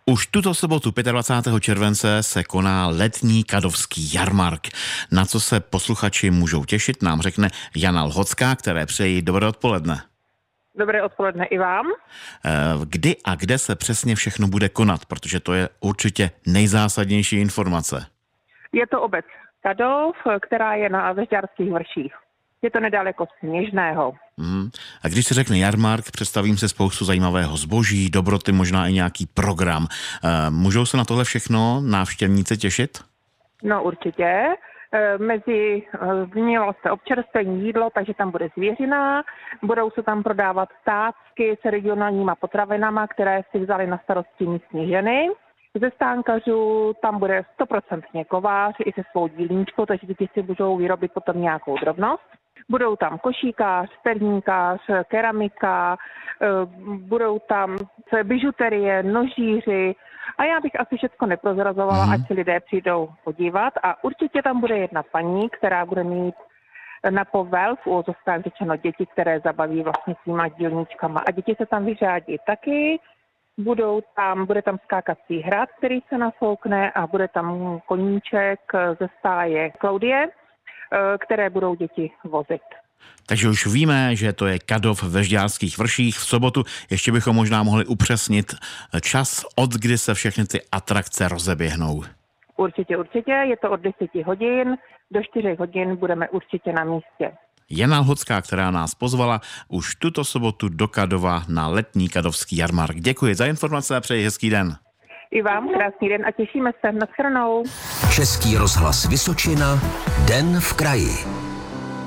Už tuto sobotu 25. července se koná letní kadovský jarmark. Na co se posluchači můžou těšit, nám řekne Jana Lhocká, které přeji dobré odpoledne. Dobré odpoledne i vám. Kdy a kde se přesně všechno bude konat, protože to je určitě nejzásadnější informace. Je to obec Kadov, která je na Vežďárských vrších. Je to nedaleko Sněžného. A když se řekne jarmark, představím se spoustu zajímavého zboží, dobroty, možná i nějaký program. Můžou se na tohle všechno návštěvníci těšit? No určitě. Zmínilo se občerstvení, jídlo, takže tam bude zvěřina. Budou se tam prodávat tácky s regionálníma potravinama, které si vzali na starosti místní ženy. Ze stánkařů tam bude 100% kovář i se svou dílničkou, takže děti si můžou vyrobit potom nějakou drobnost. Budou tam košíkář, perníkář, keramika, budou tam bižuterie, nožíři a já bych asi všechno neprozrazovala, ať si lidé přijdou podívat. A určitě tam bude jedna paní, která bude mít na povel, v úvozovkách řečeno, děti, které zabaví vlastně svýma dílničkama. A děti se tam vyřádí taky. Bude tam skákací hrad, který se nafoukne a bude tam koníček ze stáje Klaudie, které budou děti vozit. Takže už víme, že to je Kadov ve Vežďárských vrších v sobotu. Ještě bychom možná mohli upřesnit čas, od kdy se všechny ty atrakce rozeběhnou. Určitě. Je to od 10 hodin do 4 hodin budeme určitě na místě. Jana Lhocká, která nás pozvala už tuto sobotu do Kadova na letní kadovský jarmark. Děkuji za informace a přeji hezký den. I vám krásný den a těšíme se. Nashledanou. Český rozhlas Vysočina, Den v kraji.